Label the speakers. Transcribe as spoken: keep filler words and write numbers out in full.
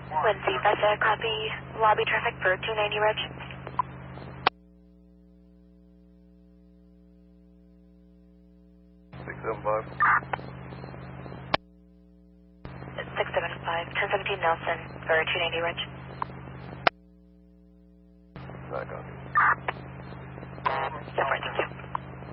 Speaker 1: Quincy, that's a copy. Lobby traffic for two ninety Reg.
Speaker 2: six seven five.
Speaker 1: six seven five, ten seventeen Nelson for two ninety Reg.